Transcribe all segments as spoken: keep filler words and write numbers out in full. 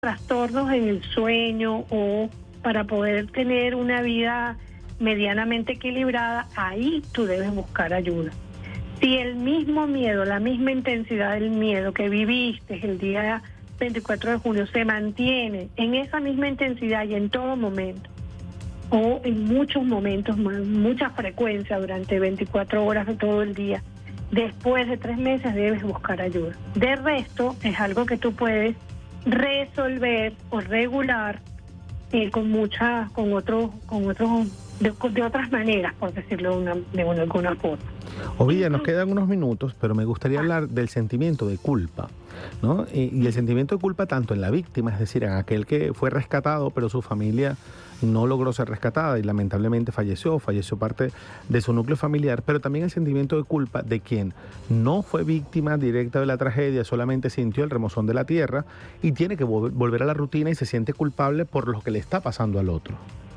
trastornos en el sueño o para poder tener una vida medianamente equilibrada, ahí tú debes buscar ayuda. Si el mismo miedo, la misma intensidad del miedo que viviste el día veinticuatro de junio se mantiene en esa misma intensidad y en todo momento, o en muchos momentos, mucha frecuencia durante veinticuatro horas de todo el día, después de tres meses debes buscar ayuda. De resto, es algo que tú puedes resolver o regular eh, con muchas, con otros, con otros, de, de otras maneras, por decirlo de, una, de una, alguna forma. Ovidia, nos quedan unos minutos, pero me gustaría hablar del sentimiento de culpa, ¿no? Y, y el sentimiento de culpa tanto en la víctima, es decir, en aquel que fue rescatado, pero su familia no logró ser rescatada y lamentablemente falleció, falleció parte de su núcleo familiar, pero también el sentimiento de culpa de quien no fue víctima directa de la tragedia, solamente sintió el remozón de la tierra y tiene que volver a la rutina y se siente culpable por lo que le está pasando al otro.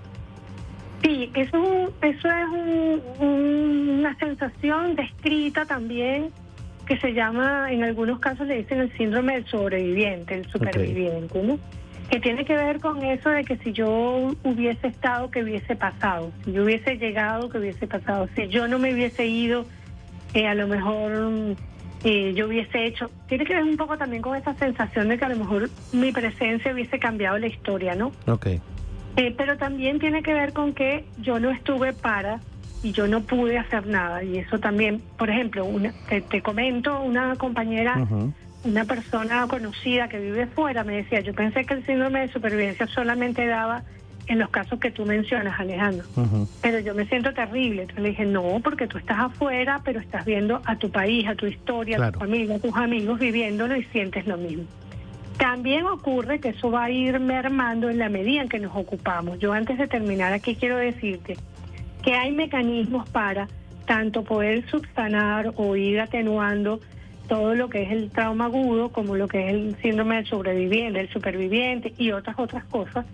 Sí, eso, eso es un, un, una sensación descrita también que se llama, en algunos casos le dicen el síndrome del sobreviviente, el superviviente, ¿no? Que tiene que ver con eso de que si yo hubiese estado, ¿qué hubiese pasado? Si yo hubiese llegado, ¿qué hubiese pasado? Si yo no me hubiese ido, eh, a lo mejor eh, yo hubiese hecho... Tiene que ver un poco también con esa sensación de que a lo mejor mi presencia hubiese cambiado la historia, ¿no? Ok. Eh, pero también tiene que ver con que yo no estuve para y yo no pude hacer nada. Y eso también, por ejemplo, una, te, te comento, una compañera... Uh-huh. Una persona conocida que vive fuera me decía, yo pensé que el síndrome de supervivencia solamente daba en los casos que tú mencionas, Alejandro, uh-huh. pero yo me siento terrible. Entonces le dije, no, porque tú estás afuera, pero estás viendo a tu país, a tu historia, claro. A tu familia, a tus amigos viviéndolo y sientes lo mismo. También ocurre que eso va a ir mermando en la medida en que nos ocupamos. Yo antes de terminar aquí quiero decirte que hay mecanismos para tanto poder subsanar o ir atenuando todo lo que es el trauma agudo, como lo que es el síndrome del sobreviviente, del superviviente y otras otras cosas.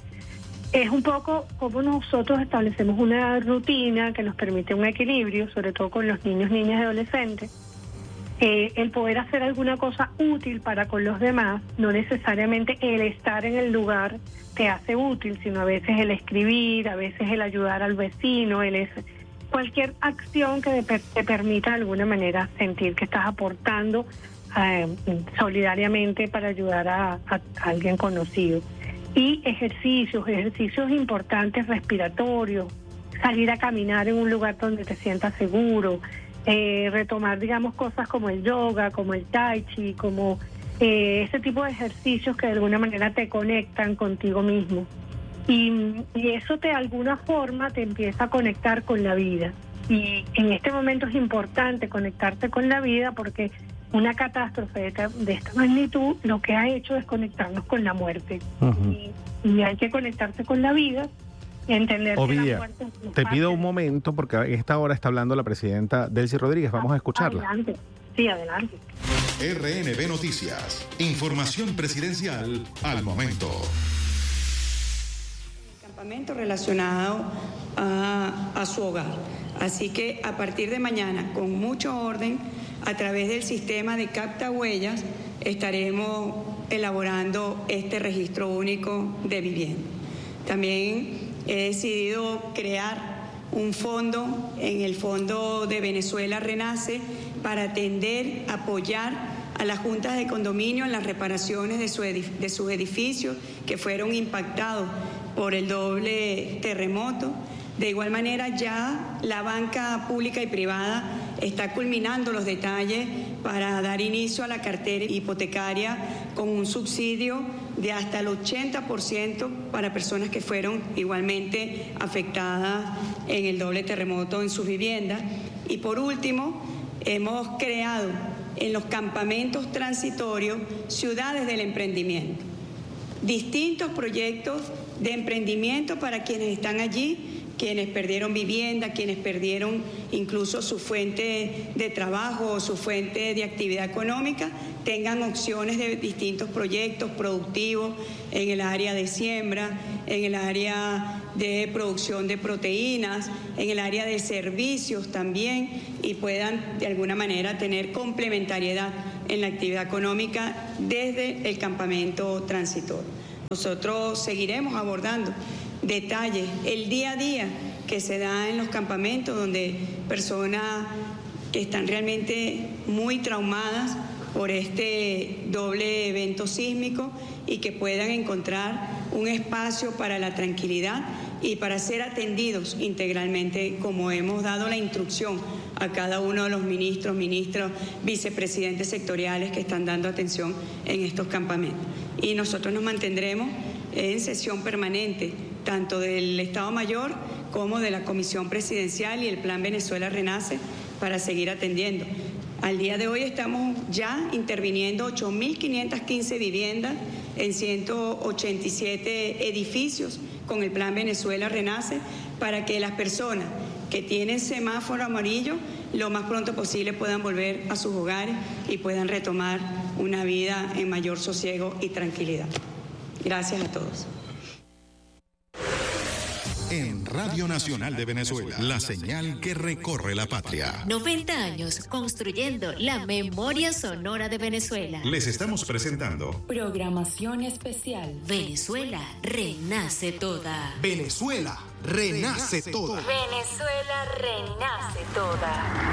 Es un poco como nosotros establecemos una rutina que nos permite un equilibrio, sobre todo con los niños, niñas y adolescentes. Eh, el poder hacer alguna cosa útil para con los demás, no necesariamente el estar en el lugar te hace útil, sino a veces el escribir, a veces el ayudar al vecino, el es... cualquier acción que te permita de alguna manera sentir que estás aportando eh, solidariamente para ayudar a, a, a alguien conocido. Y ejercicios, ejercicios importantes respiratorios, salir a caminar en un lugar donde te sientas seguro, eh, retomar, digamos, cosas como el yoga, como el tai chi, como eh, ese tipo de ejercicios que de alguna manera te conectan contigo mismo. Y, y eso de alguna forma te empieza a conectar con la vida. Y en este momento es importante conectarte con la vida porque una catástrofe de esta, de esta magnitud lo que ha hecho es conectarnos con la muerte. Uh-huh. Y, y hay que conectarse con la vida y entender Ovidia, que la muerte es te pido un momento porque a esta hora está hablando la presidenta Delcy Rodríguez. Vamos a escucharla. Adelante. Sí, adelante. R N B Noticias. Información presidencial al momento. Relacionado a, a su hogar. Así que a partir de mañana, con mucho orden, a través del sistema de capta huellas, estaremos elaborando este registro único de vivienda. También he decidido crear un fondo, en el Fondo de Venezuela Renace, para atender, apoyar a las juntas de condominio en las reparaciones de, su edif- de sus edificios que fueron impactados por el doble terremoto. De igual manera, ya la banca pública y privada está culminando los detalles para dar inicio a la cartera hipotecaria con un subsidio de hasta el ochenta por ciento para personas que fueron igualmente afectadas en el doble terremoto en sus viviendas. Y por último, hemos creado en los campamentos transitorios ciudades del emprendimiento. Distintos proyectos de emprendimiento para quienes están allí, quienes perdieron vivienda, quienes perdieron incluso su fuente de trabajo o su fuente de actividad económica, tengan opciones de distintos proyectos productivos en el área de siembra, en el área de producción de proteínas, en el área de servicios también, y puedan de alguna manera tener complementariedad en la actividad económica desde el campamento transitorio. Nosotros seguiremos abordando detalles, el día a día que se da en los campamentos, donde personas que están realmente muy traumadas por este doble evento sísmico y que puedan encontrar un espacio para la tranquilidad y para ser atendidos integralmente, como hemos dado la instrucción a cada uno de los ministros, ministros, vicepresidentes sectoriales que están dando atención en estos campamentos. Y nosotros nos mantendremos en sesión permanente, tanto del Estado Mayor como de la Comisión Presidencial y el Plan Venezuela Renace, para seguir atendiendo. Al día de hoy estamos ya interviniendo ocho mil quinientas quince viviendas en ciento ochenta y siete edificios con el Plan Venezuela Renace, para que las personas que tienen semáforo amarillo lo más pronto posible puedan volver a sus hogares y puedan retomar una vida en mayor sosiego y tranquilidad. Gracias a todos. En Radio Nacional de Venezuela, la señal que recorre la patria. noventa años construyendo la memoria sonora de Venezuela. Les estamos presentando programación especial. Venezuela renace toda. Venezuela renace toda. Venezuela renace toda.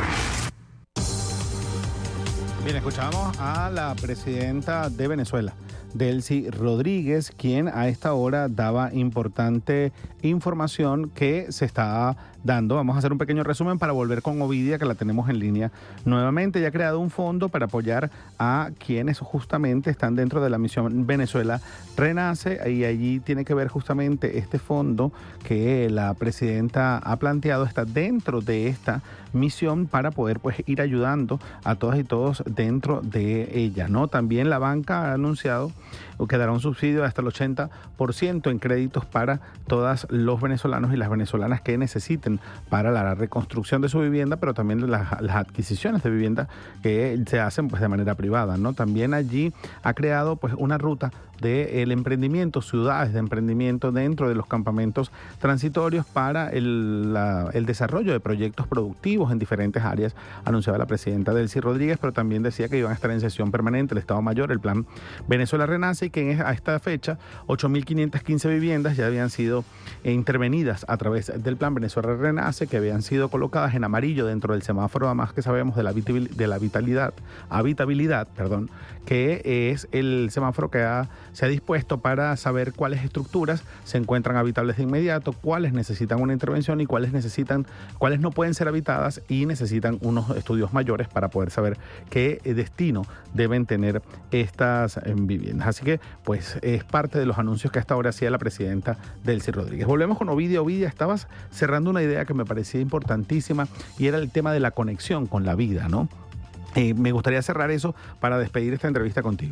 Bien, escuchamos a la presidenta de Venezuela, Delcy Rodríguez, quien a esta hora daba importante información que se está dando. Vamos a hacer un pequeño resumen para volver con Ovidia, que la tenemos en línea nuevamente. Ya ha creado un fondo para apoyar a quienes justamente están dentro de la misión Venezuela Renace, y allí tiene que ver justamente este fondo que la presidenta ha planteado, está dentro de esta misión para poder pues ir ayudando a todas y todos dentro de ella, ¿no? También la banca ha anunciado que dará un subsidio de hasta el ochenta por ciento en créditos para todos los venezolanos y las venezolanas que necesiten para la reconstrucción de su vivienda, pero también las, las adquisiciones de vivienda que se hacen pues de manera privada, ¿no? También allí ha creado pues una ruta del emprendimiento, ciudades de emprendimiento dentro de los campamentos transitorios para el, la, el desarrollo de proyectos productivos en diferentes áreas, anunciaba la presidenta Delcy Rodríguez, pero también decía que iban a estar en sesión permanente el Estado Mayor, el Plan Venezuela Renace, y que a esta fecha ocho mil quinientas quince viviendas ya habían sido intervenidas a través del Plan Venezuela Renace, que habían sido colocadas en amarillo dentro del semáforo, además que sabemos de la, de la vitalidad, habitabilidad, perdón, que es el semáforo que ha, se ha dispuesto para saber cuáles estructuras se encuentran habitables de inmediato, cuáles necesitan una intervención y cuáles necesitan, cuáles no pueden ser habitadas y necesitan unos estudios mayores para poder saber qué destino deben tener estas viviendas. Así que, pues, es parte de los anuncios que hasta ahora hacía la presidenta Delcy Rodríguez. Volvemos con Ovidia. Ovidia, estabas cerrando una idea que me parecía importantísima y era el tema de la conexión con la vida, ¿no? Eh, me gustaría cerrar eso para despedir esta entrevista contigo.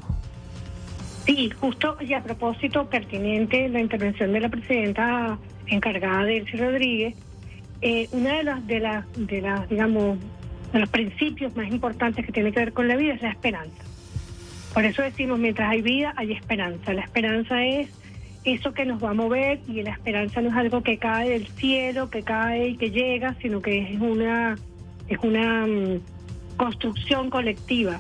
Sí, justo y a propósito pertinente la intervención de la presidenta encargada de Delcy Rodríguez, eh, una de las, de las, de las, digamos, de los principios más importantes que tiene que ver con la vida es la esperanza. Por eso decimos, mientras hay vida, hay esperanza. La esperanza es eso que nos va a mover, y la esperanza no es algo que cae del cielo, que cae y que llega, sino que es una, es una um, construcción colectiva.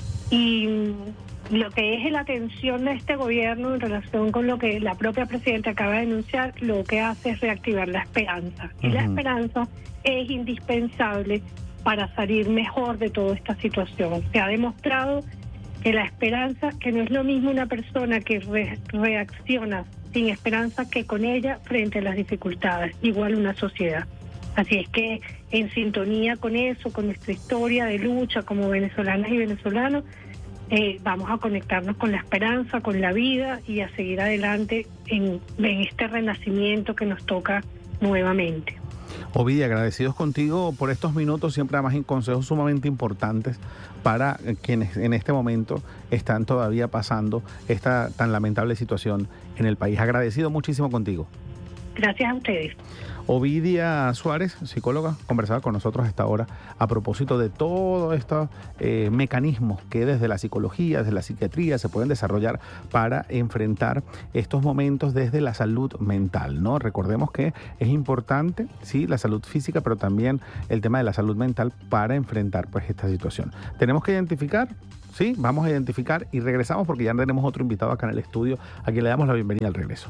Y um, lo que es la atención de este gobierno en relación con lo que la propia presidenta acaba de denunciar, lo que hace es reactivar la esperanza. Y uh-huh. la esperanza es indispensable para salir mejor de toda esta situación. Se ha demostrado que la esperanza, que no es lo mismo una persona que re, reacciona sin esperanza que con ella frente a las dificultades, igual una sociedad. Así es que en sintonía con eso, con nuestra historia de lucha como venezolanas y venezolanos, eh, vamos a conectarnos con la esperanza, con la vida y a seguir adelante en, en este renacimiento que nos toca nuevamente. Ovidia, agradecidos contigo por estos minutos, siempre además en consejos sumamente importantes para quienes en este momento están todavía pasando esta tan lamentable situación en el país. Agradecido muchísimo contigo. Gracias a ustedes. Ovidia Suárez, psicóloga, conversaba con nosotros a esta hora a propósito de todos estos eh, mecanismos que desde la psicología, desde la psiquiatría se pueden desarrollar para enfrentar estos momentos desde la salud mental, ¿no? Recordemos que es importante, sí, la salud física, pero también el tema de la salud mental para enfrentar pues esta situación. Tenemos que identificar, sí, vamos a identificar y regresamos porque ya tenemos otro invitado acá en el estudio a quien le damos la bienvenida al regreso.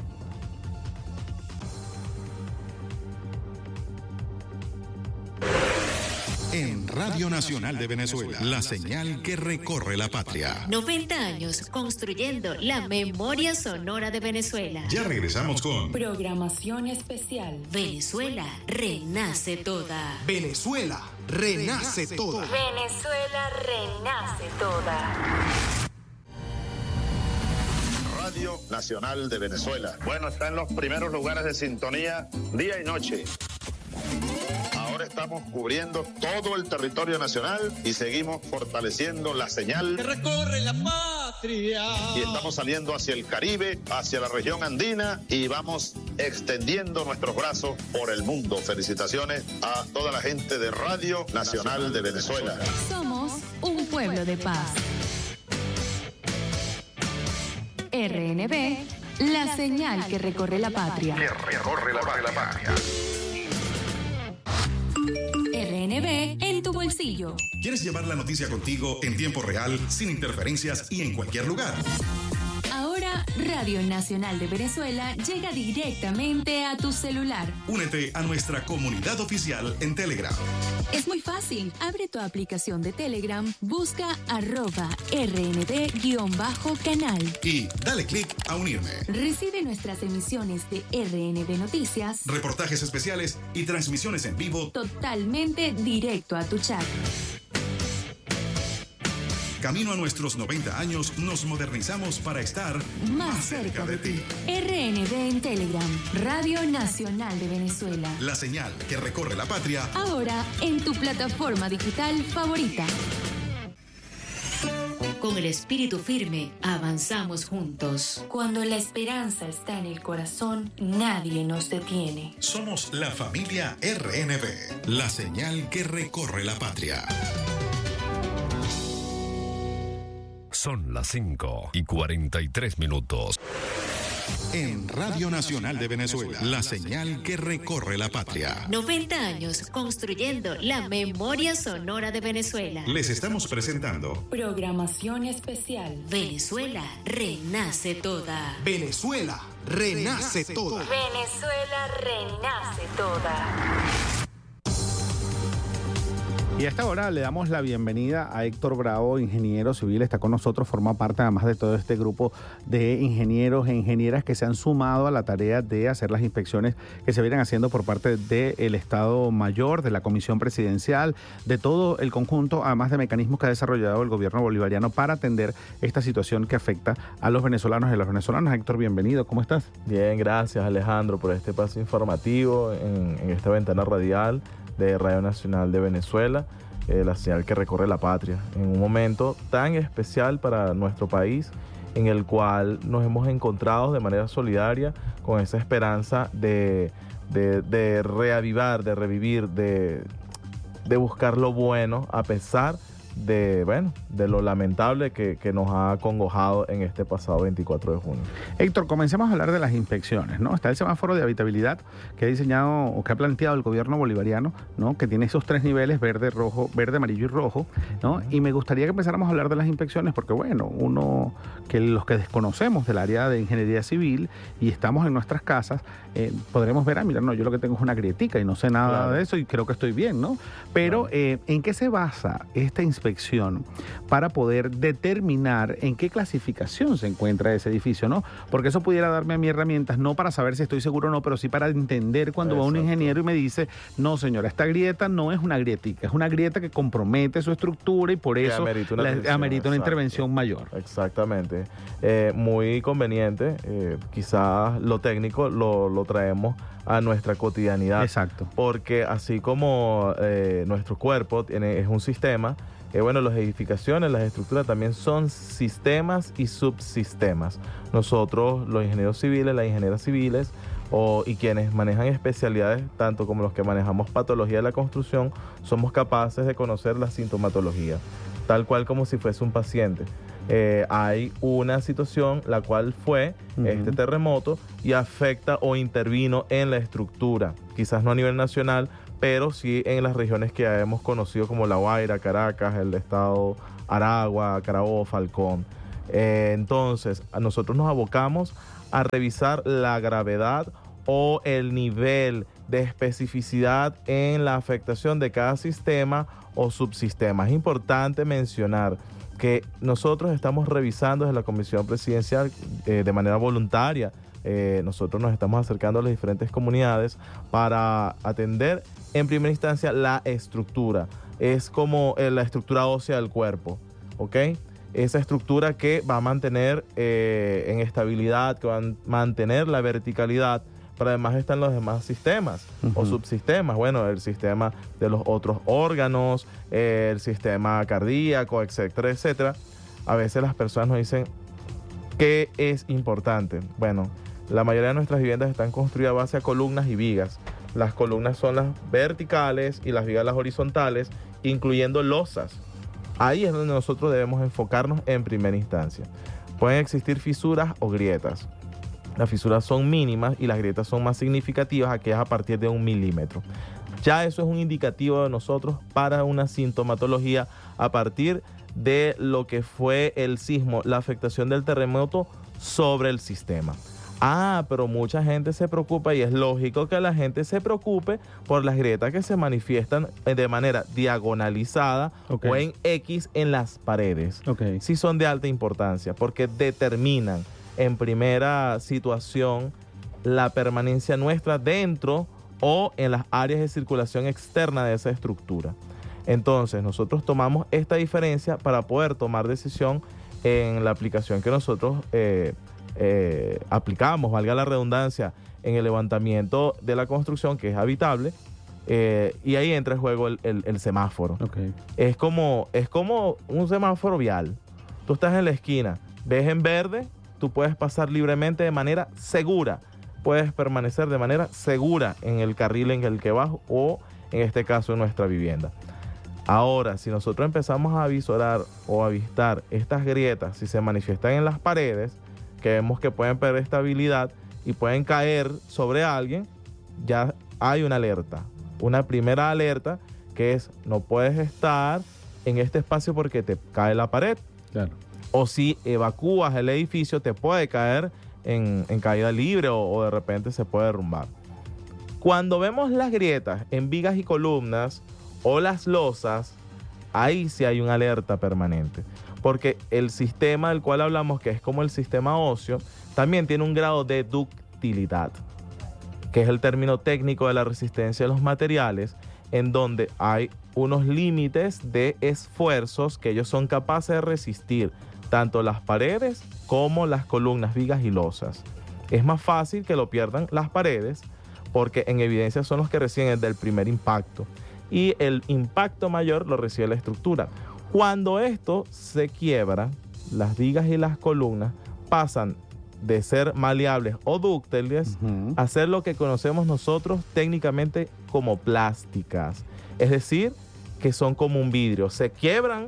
En Radio Nacional de Venezuela, la señal que recorre la patria. noventa años construyendo la memoria sonora de Venezuela. Ya regresamos con Programación especial. Venezuela renace toda. Venezuela renace toda. Venezuela renace toda. Radio Nacional de Venezuela. Bueno, está en los primeros lugares de sintonía día y noche. Ahora estamos cubriendo todo el territorio nacional y seguimos fortaleciendo la señal que recorre la patria. Y estamos saliendo hacia el Caribe, hacia la región andina y vamos extendiendo nuestros brazos por el mundo. Felicitaciones a toda la gente de Radio Nacional de Venezuela. Somos un pueblo de paz. R N B, la señal que recorre la patria. Que recorre la patria. R N B en tu bolsillo. ¿Quieres llevar la noticia contigo en tiempo real, sin interferencias y en cualquier lugar? Ahora, Radio Nacional de Venezuela llega directamente a tu celular. Únete a nuestra comunidad oficial en Telegram. Es muy fácil. Abre tu aplicación de Telegram, busca arroba R N B-canal. Y dale clic a unirme. Recibe nuestras emisiones de R N B Noticias, reportajes especiales y transmisiones en vivo totalmente directo a tu chat. Camino a nuestros noventa años, nos modernizamos para estar más, más cerca, cerca de, de ti. R N B en Telegram, Radio Nacional de Venezuela. La señal que recorre la patria. Ahora en tu plataforma digital favorita. Con el espíritu firme, avanzamos juntos. Cuando la esperanza está en el corazón, nadie nos detiene. Somos la familia R N B, la señal que recorre la patria. Son las cinco y cuarenta y tres minutos. En Radio Nacional de Venezuela, la señal que recorre la patria. noventa años construyendo la memoria sonora de Venezuela. Les estamos presentando Programación especial. Venezuela renace toda. Venezuela renace toda. Venezuela renace toda. Y a esta hora le damos la bienvenida a Héctor Bravo, ingeniero civil, está con nosotros, forma parte además de todo este grupo de ingenieros e ingenieras que se han sumado a la tarea de hacer las inspecciones que se vienen haciendo por parte del Estado Mayor, de la Comisión Presidencial, de todo el conjunto, además de mecanismos que ha desarrollado el gobierno bolivariano para atender esta situación que afecta a los venezolanos y a los venezolanos. Héctor, bienvenido, ¿cómo estás? Bien, gracias Alejandro por este paso informativo en, en esta ventana radial de Radio Nacional de Venezuela, eh, la señal que recorre la patria, en un momento tan especial para nuestro país, en el cual nos hemos encontrado de manera solidaria con esa esperanza de, de, de reavivar, de revivir, de, de buscar lo bueno a pesar de, bueno, de lo lamentable que, que nos ha acongojado en este pasado veinticuatro de junio. Héctor, comencemos a hablar de las inspecciones, ¿no? Está el semáforo de habitabilidad que ha diseñado o que ha planteado el gobierno bolivariano, ¿no? Que tiene esos tres niveles, verde, rojo, verde, amarillo y rojo, ¿no? Y me gustaría que empezáramos a hablar de las inspecciones porque, bueno, uno, que los que desconocemos del área de ingeniería civil y estamos en nuestras casas, eh, podremos ver, ah, mira, no, yo lo que tengo es una grietica y no sé nada claro. de eso y creo que estoy bien, ¿no? Pero, claro. eh, ¿en qué se basa esta inspección para poder determinar en qué clasificación se encuentra ese edificio, ¿no? Porque eso pudiera darme a mí herramientas, no para saber si estoy seguro o no, pero sí para entender cuando Exacto. va un ingeniero y me dice, no señora, esta grieta no es una grietica, es una grieta que compromete su estructura y por eso amerita una, la, amerita una intervención mayor. Exactamente. Eh, muy conveniente, eh, quizás lo técnico lo, lo traemos a nuestra cotidianidad. Exacto. Porque así como eh, nuestro cuerpo tiene, es un sistema, Eh, bueno, las edificaciones, las estructuras también son sistemas y subsistemas. Nosotros, los ingenieros civiles, las ingenieras civiles, o, y quienes manejan especialidades, tanto como los que manejamos patología de la construcción, somos capaces de conocer la sintomatología, tal cual como si fuese un paciente. Eh, hay una situación la cual fue uh-huh. este terremoto y afecta o intervino en la estructura, quizás no a nivel nacional, pero sí en las regiones que hemos conocido como La Guaira, Caracas, el estado Aragua, Carabobo, Falcón. Eh, entonces, a nosotros nos abocamos a revisar la gravedad o el nivel de especificidad en la afectación de cada sistema o subsistema. Es importante mencionar que nosotros estamos revisando desde la Comisión Presidencial eh, de manera voluntaria. Eh, nosotros nos estamos acercando a las diferentes comunidades para atender en primera instancia la estructura. Es como eh, la estructura ósea del cuerpo, ¿ok? Esa estructura que va a mantener eh, en estabilidad, que va a mantener la verticalidad, pero además están los demás sistemas uh-huh. o subsistemas. Bueno, el sistema de los otros órganos, eh, el sistema cardíaco, etcétera, etcétera. A veces las personas nos dicen, ¿qué es importante? Bueno, la mayoría de nuestras viviendas están construidas a base de columnas y vigas. Las columnas son las verticales y las vigas las horizontales, incluyendo losas. Ahí es donde nosotros debemos enfocarnos en primera instancia. Pueden existir fisuras o grietas. Las fisuras son mínimas y las grietas son más significativas, aquellas a partir de un milímetro. Ya eso es un indicativo de nosotros para una sintomatología a partir de lo que fue el sismo, la afectación del terremoto sobre el sistema. Ah, pero mucha gente se preocupa y es lógico que la gente se preocupe por las grietas que se manifiestan de manera diagonalizada okay. o en X en las paredes. Okay. Sí son de alta importancia porque determinan en primera situación la permanencia nuestra dentro o en las áreas de circulación externa de esa estructura. Entonces nosotros tomamos esta diferencia para poder tomar decisión en la aplicación que nosotros eh, eh, aplicamos, valga la redundancia, en el levantamiento de la construcción que es habitable, eh, y ahí entra en juego el, el, el semáforo. Okay. Es como, es como un semáforo vial. Tú estás en la esquina, ves en verde, tú puedes pasar libremente de manera segura, puedes permanecer de manera segura en el carril en el que vas o en este caso en nuestra vivienda. Ahora, si nosotros empezamos a visorar o avistar estas grietas, si se manifiestan en las paredes, que vemos que pueden perder estabilidad y pueden caer sobre alguien, ya hay una alerta. Una primera alerta que es, no puedes estar en este espacio porque te cae la pared. Claro. O si evacúas el edificio, te puede caer en, en caída libre o, o de repente se puede derrumbar. Cuando vemos las grietas en vigas y columnas o las losas, ahí sí hay una alerta permanente. Porque el sistema del cual hablamos, que es como el sistema óseo, también tiene un grado de ductilidad, que es el término técnico de la resistencia de los materiales, en donde hay unos límites de esfuerzos que ellos son capaces de resistir, tanto las paredes como las columnas, vigas y losas. Es más fácil que lo pierdan las paredes, porque en evidencia son los que reciben el del primer impacto, y el impacto mayor lo recibe la estructura. Cuando esto se quiebra, las vigas y las columnas pasan de ser maleables o dúctiles uh-huh. a ser lo que conocemos nosotros técnicamente como plásticas. Es decir, que son como un vidrio. Se quiebran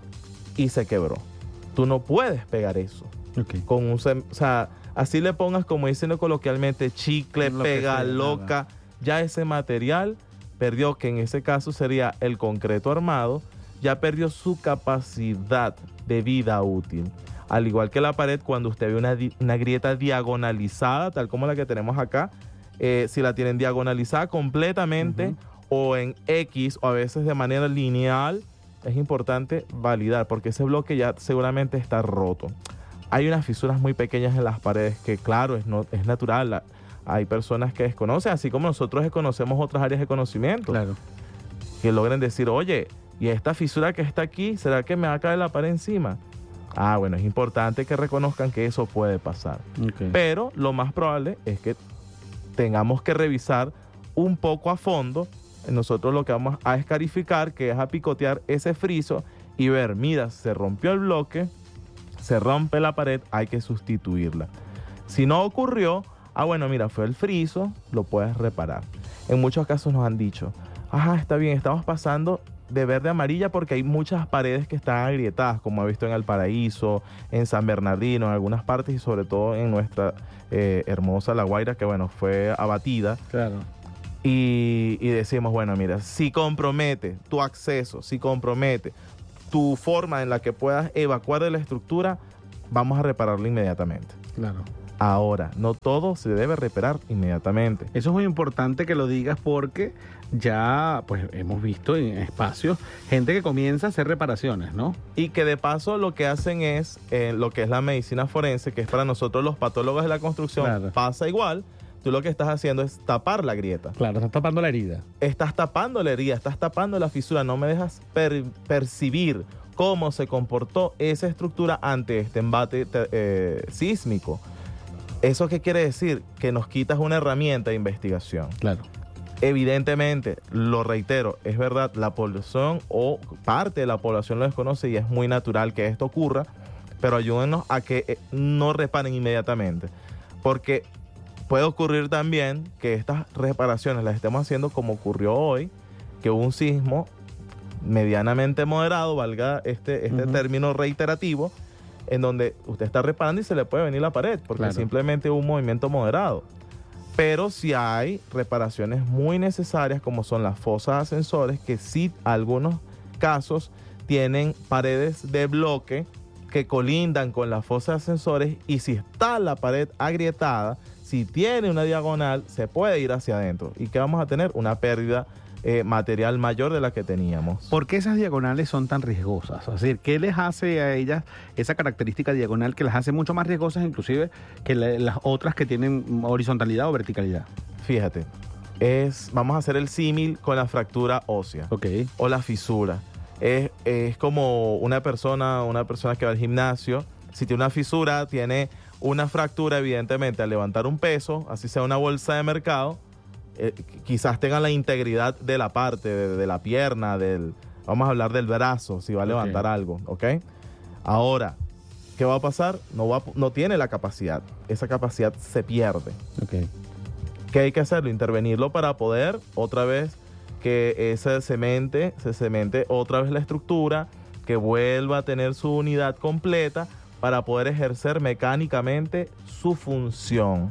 y se quebró. Tú no puedes pegar eso. Okay. Con un, o sea, así le pongas, como dicen coloquialmente, chicle, lo pega, sea, loca. Nada. Ya ese material perdió, que en ese caso sería el concreto armado, ya perdió su capacidad de vida útil. Al igual que la pared, cuando usted ve una, una grieta diagonalizada, tal como la que tenemos acá, eh, si la tienen diagonalizada completamente uh-huh. o en X o a veces de manera lineal, es importante validar porque ese bloque ya seguramente está roto. Hay unas fisuras muy pequeñas en las paredes que, claro, es, no, es natural. La, hay personas que desconocen, así como nosotros desconocemos otras áreas de conocimiento. Claro. Que logren decir, oye, ¿y esta fisura que está aquí, será que me va a caer la pared encima? Ah, bueno, es importante que reconozcan que eso puede pasar. Okay. Pero lo más probable es que tengamos que revisar un poco a fondo. Nosotros lo que vamos a escarificar, que es a picotear ese friso y ver, mira, se rompió el bloque, se rompe la pared, hay que sustituirla. Si no ocurrió, Ah, bueno, mira, fue el friso, lo puedes reparar. En muchos casos nos han dicho, ajá, está bien, estamos pasando de verde a amarilla porque hay muchas paredes que están agrietadas, como he visto en El Paraíso, en San Bernardino, en algunas partes y sobre todo en nuestra eh, hermosa La Guaira, que bueno, fue abatida. Claro. Y, y decimos, bueno, mira, si compromete tu acceso, si compromete tu forma en la que puedas evacuar de la estructura, vamos a repararlo inmediatamente. Claro. Ahora, no todo se debe reparar inmediatamente. Eso es muy importante que lo digas porque ya pues hemos visto en espacios gente que comienza a hacer reparaciones, ¿no? Y que de paso lo que hacen es, eh, lo que es la medicina forense, que es para nosotros los patólogos de la construcción, claro, pasa igual. Tú lo que estás haciendo es tapar la grieta. Claro, estás tapando la herida. Estás tapando la herida, estás tapando la fisura. No me dejas per- percibir cómo se comportó esa estructura ante este embate eh, sísmico. ¿Eso qué quiere decir? Que nos quitas una herramienta de investigación. Claro. Evidentemente, lo reitero, es verdad, la población o parte de la población lo desconoce y es muy natural que esto ocurra, pero ayúdenos a que no reparen inmediatamente. Porque puede ocurrir también que estas reparaciones las estemos haciendo como ocurrió hoy, que hubo un sismo medianamente moderado, valga este, este uh-huh. término reiterativo, en donde usted está reparando y se le puede venir la pared, porque claro, simplemente hubo un movimiento moderado. Pero sí hay reparaciones muy necesarias, como son las fosas ascensores, que sí, algunos casos tienen paredes de bloque que colindan con las fosas ascensores, y si está la pared agrietada, si tiene una diagonal, se puede ir hacia adentro. ¿Y qué vamos a tener? Una pérdida Eh, material mayor de la que teníamos. ¿Por qué esas diagonales son tan riesgosas? Es decir, ¿qué les hace a ellas esa característica diagonal que las hace mucho más riesgosas inclusive que la, las otras que tienen horizontalidad o verticalidad? Fíjate, es, vamos a hacer el símil con la fractura ósea, okay, o la fisura. Es, es como una persona, una persona que va al gimnasio, si tiene una fisura, tiene una fractura, evidentemente, al levantar un peso, así sea una bolsa de mercado, Eh, quizás tengan la integridad de la parte, de, de la pierna, del, vamos a hablar del brazo, si va a levantar okay. algo, ¿ok? Ahora, ¿qué va a pasar? No, va, no tiene la capacidad, esa capacidad se pierde. Okay. ¿Qué hay que hacerlo? Intervenirlo para poder otra vez que ese cemente, se cemente otra vez la estructura, que vuelva a tener su unidad completa para poder ejercer mecánicamente su función.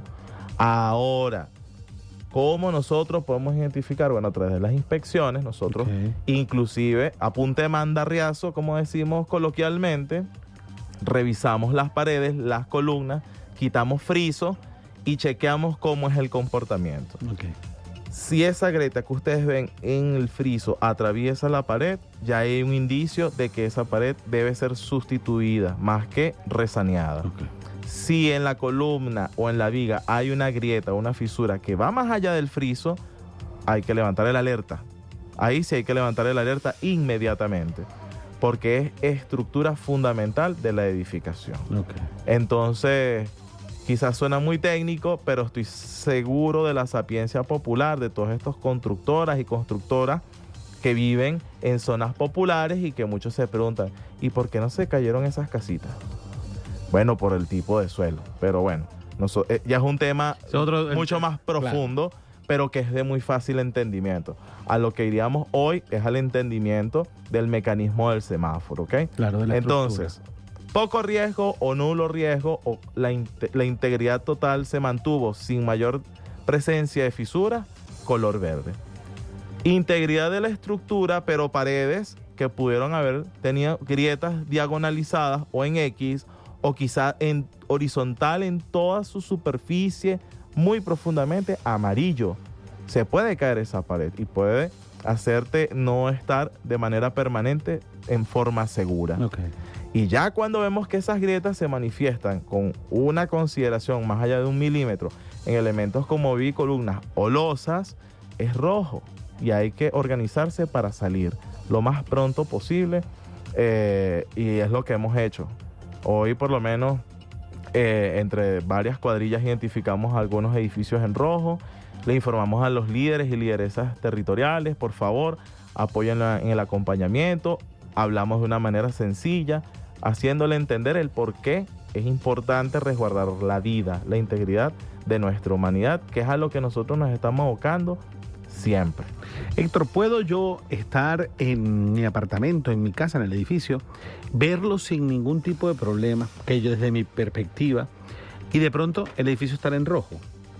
Ahora, ¿cómo nosotros podemos identificar? Bueno, a través de las inspecciones, nosotros okay. inclusive a punta de mandarriazo, como decimos coloquialmente, revisamos las paredes, las columnas, quitamos frisos y chequeamos cómo es el comportamiento. Okay. Si esa grieta que ustedes ven en el friso atraviesa la pared, ya hay un indicio de que esa pared debe ser sustituida, más que resaneada. Okay. Si en la columna o en la viga hay una grieta o una fisura que va más allá del friso, hay que levantar el alerta. Ahí sí hay que levantar el alerta inmediatamente, porque es estructura fundamental de la edificación. Okay. Entonces, quizás suena muy técnico, pero estoy seguro de la sapiencia popular de todas estas constructoras y constructoras que viven en zonas populares y que muchos se preguntan, ¿y por qué no se cayeron esas casitas? Bueno, por el tipo de suelo, pero bueno, no so, eh, ya es un tema es otro, mucho más profundo, claro, pero que es de muy fácil entendimiento. A lo que iríamos hoy es al entendimiento del mecanismo del semáforo, ¿ok? Claro, de la Entonces, poco riesgo o nulo riesgo, o la, in la integridad total se mantuvo sin mayor presencia de fisuras, color verde. Integridad de la estructura, pero paredes que pudieron haber tenido grietas diagonalizadas o en X, o quizá en horizontal en toda su superficie, muy profundamente, amarillo. Se puede caer esa pared y puede hacerte no estar de manera permanente en forma segura. Okay. Y ya cuando vemos que esas grietas se manifiestan con una consideración más allá de un milímetro en elementos como bicolumnas o losas, es rojo y hay que organizarse para salir lo más pronto posible, eh, y es lo que hemos hecho. Hoy por lo menos eh, entre varias cuadrillas identificamos algunos edificios en rojo. Le informamos a los líderes y lideresas territoriales, por favor, apóyenla en el acompañamiento. Hablamos de una manera sencilla, haciéndole entender el por qué es importante resguardar la vida, la integridad de nuestra humanidad, que es a lo que nosotros nos estamos abocando siempre. Héctor, ¿puedo yo estar en mi apartamento, en mi casa, en el edificio, verlo sin ningún tipo de problema, que yo desde mi perspectiva, y de pronto el edificio estar en rojo?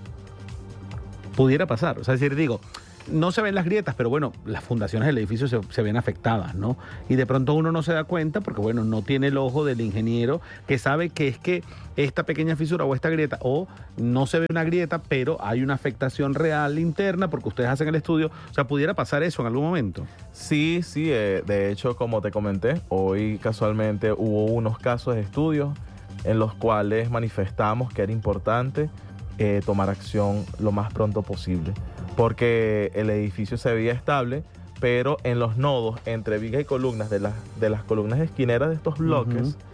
Pudiera pasar. O sea, es decir, digo, no se ven las grietas, pero bueno, las fundaciones del edificio se, se ven afectadas, ¿no? Y de pronto uno no se da cuenta porque, bueno, no tiene el ojo del ingeniero que sabe que es que esta pequeña fisura o esta grieta, o no se ve una grieta, pero hay una afectación real interna porque ustedes hacen el estudio. O sea, ¿pudiera pasar eso en algún momento? Sí, sí. Eh, de hecho, como te comenté, hoy casualmente hubo unos casos de estudios en los cuales manifestamos que era importante eh, tomar acción lo más pronto posible, porque el edificio se veía estable, pero en los nodos entre vigas y columnas de las, de las columnas esquineras de estos bloques, uh-huh.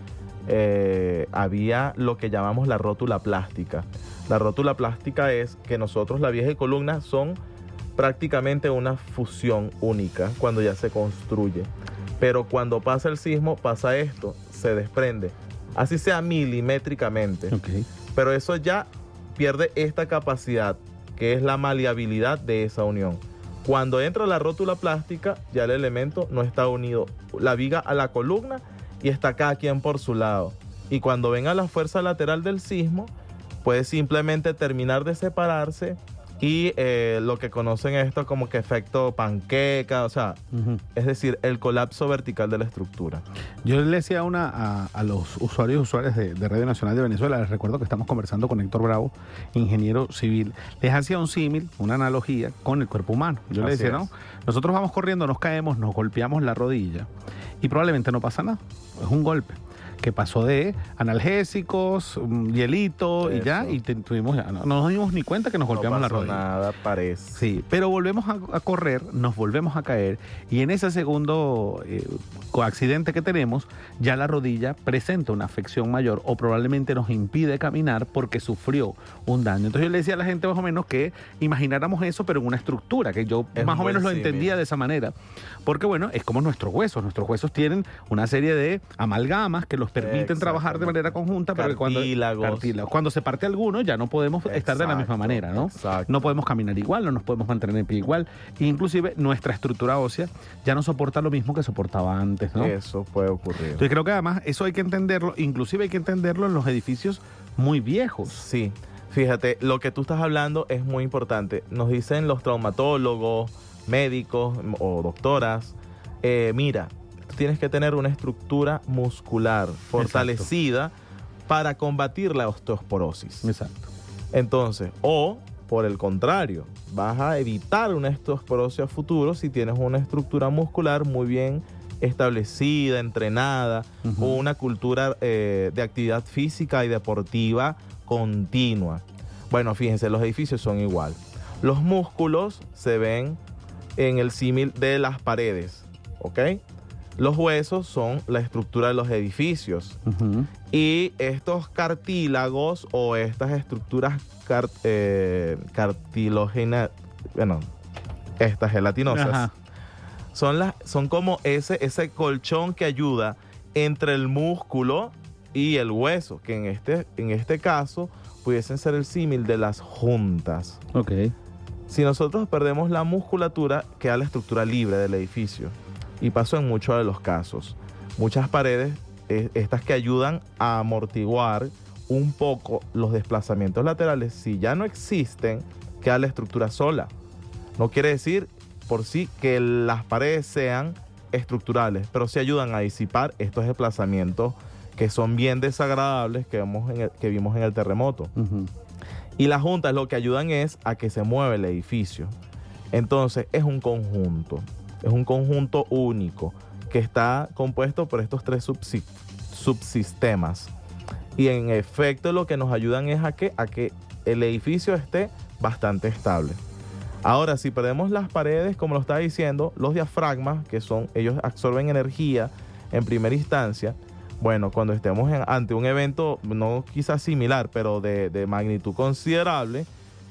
eh, había lo que llamamos la rótula plástica. La rótula plástica es que nosotros, la viga y columna, son prácticamente una fusión única cuando ya se construye. Pero cuando pasa el sismo, pasa esto, se desprende, así sea milimétricamente. Okay. Pero eso ya pierde esta capacidad, que es la maleabilidad de esa unión. Cuando entra la rótula plástica, ya el elemento no está unido, la viga a la columna, y está cada quien por su lado. Y cuando venga la fuerza lateral del sismo, puede simplemente terminar de separarse y eh, lo que conocen esto como que efecto panqueca, o sea, uh-huh. es decir, el colapso vertical de la estructura. Yo le decía una a, a los usuarios y usuarias de, de Radio Nacional de Venezuela, les recuerdo que estamos conversando con Héctor Bravo, ingeniero civil, les hacía un símil, una analogía con el cuerpo humano. Yo Así le decía, es. ¿no? Nosotros vamos corriendo, nos caemos, nos golpeamos la rodilla y probablemente no pasa nada, es un golpe que pasó de analgésicos, um, hielito, Eso. y ya, y te, tuvimos ya, no, no nos dimos ni cuenta que nos golpeamos no la rodilla. Nada, parece. Sí, pero volvemos a, a correr, nos volvemos a caer, y en ese segundo eh, accidente que tenemos, ya la rodilla presenta una afección mayor o probablemente nos impide caminar porque sufrió un daño. Entonces yo le decía a la gente más o menos que imagináramos eso, pero en una estructura, que yo es más o menos lo entendía de esa manera. Porque bueno, es como nuestros huesos. Nuestros huesos tienen una serie de amalgamas que los permiten trabajar de manera conjunta, pero cuando, cartílagos. Cuando se parte alguno ya no podemos Exacto. estar de la misma manera, ¿no? Exacto. No podemos caminar igual, no nos podemos mantener en pie igual. E inclusive nuestra estructura ósea ya no soporta lo mismo que soportaba antes, ¿no? Eso puede ocurrir. Entonces creo que además eso hay que entenderlo, inclusive hay que entenderlo en los edificios muy viejos. Sí, fíjate, lo que tú estás hablando es muy importante. Nos dicen los traumatólogos, médicos o doctoras, eh, mira, tienes que tener una estructura muscular fortalecida Exacto. para combatir la osteoporosis. Exacto. Entonces, o por el contrario, vas a evitar una osteoporosis a futuro si tienes una estructura muscular muy bien establecida, entrenada, uh-huh. o una cultura eh, de actividad física y deportiva continua. Bueno, fíjense, los edificios son igual. Los músculos se ven en el símil de las paredes, ¿ok? Los huesos son la estructura de los edificios. Uh-huh. Y estos cartílagos o estas estructuras car eh, cartilógenas, bueno, estas gelatinosas, son, las, son como ese, ese colchón que ayuda entre el músculo y el hueso, que en este, en este caso pudiesen ser el símil de las juntas. Okay. Si nosotros perdemos la musculatura, queda la estructura libre del edificio. Y pasó en muchos de los casos. Muchas paredes, eh, estas que ayudan a amortiguar un poco los desplazamientos laterales, si ya no existen, queda la estructura sola. No quiere decir por sí que las paredes sean estructurales, pero sí ayudan a disipar estos desplazamientos que son bien desagradables que, vemos en el, que vimos en el terremoto. Uh-huh. Y las juntas lo que ayudan es a que se mueva el edificio. Entonces es un conjunto. Es un conjunto único que está compuesto por estos tres subsi- subsistemas. Y en efecto lo que nos ayudan es a que, a que el edificio esté bastante estable. Ahora, si perdemos las paredes, como lo estaba diciendo, los diafragmas, que son, ellos absorben energía en primera instancia. Bueno, cuando estemos en, ante un evento, no quizás similar, pero de, de magnitud considerable,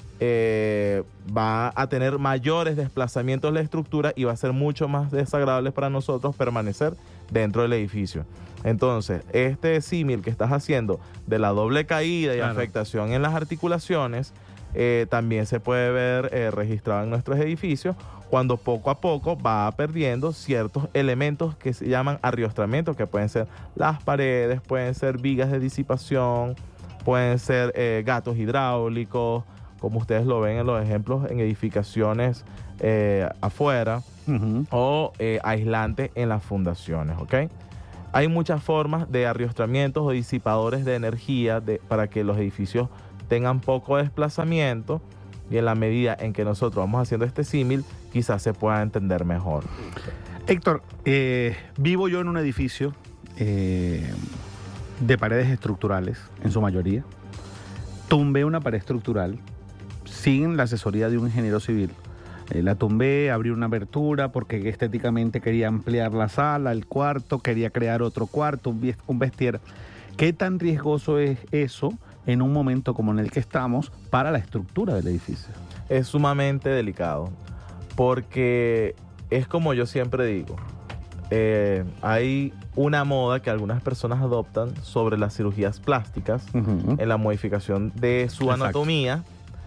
Eh, va a tener mayores desplazamientos de la estructura y va a ser mucho más desagradable para nosotros permanecer dentro del edificio. Entonces, este símil que estás haciendo de la doble caída y claro. afectación en las articulaciones, eh, también se puede ver eh, registrado en nuestros edificios cuando poco a poco va perdiendo ciertos elementos que se llaman arriostramientos, que pueden ser las paredes, pueden ser vigas de disipación, pueden ser eh, gatos hidráulicos, como ustedes lo ven en los ejemplos en edificaciones eh, afuera, uh-huh. o eh, aislantes en las fundaciones, ¿ok? Hay muchas formas de arriostramientos o disipadores de energía de, para que los edificios tengan poco desplazamiento, y en la medida en que nosotros vamos haciendo este símil, quizás se pueda entender mejor. Héctor, eh, vivo yo en un edificio eh, de paredes estructurales, en su mayoría. Tumbé una pared estructural sin la asesoría de un ingeniero civil. Eh, la tumbé, abrí una abertura porque estéticamente quería ampliar la sala, el cuarto, quería crear otro cuarto, un vestier. ¿Qué tan riesgoso es eso en un momento como en el que estamos para la estructura del edificio? Es sumamente delicado, porque es como yo siempre digo, eh, hay una moda que algunas personas adoptan sobre las cirugías plásticas, uh-huh. en la modificación de su Exacto. anatomía,